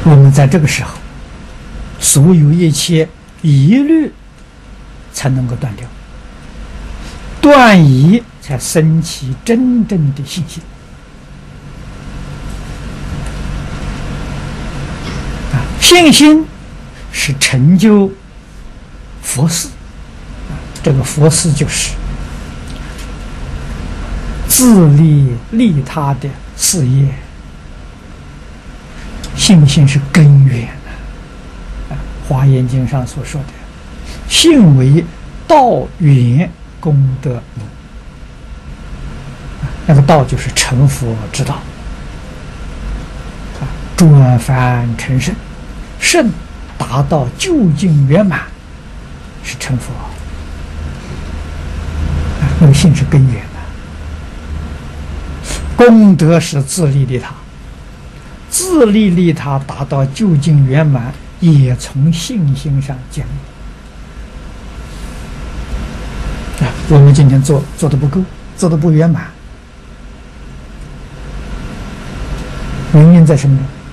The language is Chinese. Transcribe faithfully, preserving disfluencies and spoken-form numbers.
我们在这个时候，所有一切疑虑才能够断掉，断疑才升起真正的信心。啊，信心是成就佛事，啊，这个佛事就是自利利他的事业。信心是根源啊，《华严经》上所说的“信为道源功德母”，那个道就是成佛之道啊，转凡成圣，圣达到究竟圆满是成佛啊，那个信是根源的，功德是自利利他。自利利他达到究竟圆满，也从信心上建立。啊，我们今天做做的不够，做的不圆满，原因在什么呢？